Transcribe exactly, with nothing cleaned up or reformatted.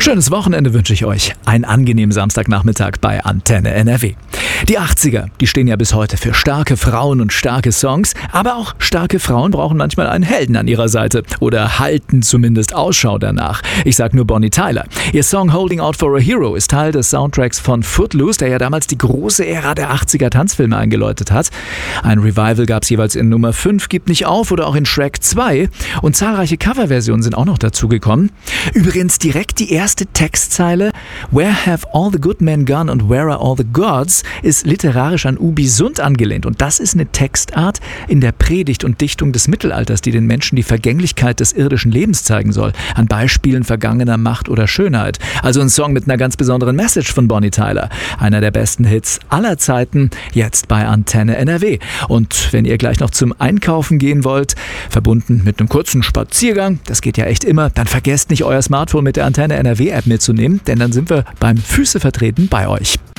Schönes Wochenende wünsche ich euch. Einen angenehmen Samstagnachmittag bei Antenne N R W. Die achtziger, die stehen ja bis heute für starke Frauen und starke Songs, aber auch starke Frauen brauchen manchmal einen Helden an ihrer Seite oder halten zumindest Ausschau danach. Ich sag nur Bonnie Tyler. Ihr Song Holding Out for a Hero ist Teil des Soundtracks von Footloose, der ja damals die große Ära der achtziger Tanzfilme eingeläutet hat. Ein Revival gab es jeweils in Nummer fünf, Gib nicht auf oder auch in Shrek zwei und zahlreiche Coverversionen sind auch noch dazugekommen. Übrigens direkt die erste Textzeile Where have all the good men gone and where are all the gods ist literarisch an Ubi Sund angelehnt und das ist eine Textart in der Predigt und Dichtung des Mittelalters, die den Menschen die Vergänglichkeit des irdischen Lebens zeigen soll, an Beispielen vergangener Macht oder Schönheit. Also ein Song mit einer ganz besonderen Message von Bonnie Tyler. Einer der besten Hits aller Zeiten, jetzt bei Antenne N R W. Und wenn ihr gleich noch zum Einkaufen gehen wollt, verbunden mit einem kurzen Spaziergang, das geht ja echt immer, dann vergesst nicht euer Smartphone mit der Antenne N R W App mitzunehmen, denn dann sind wir beim Füße vertreten bei euch.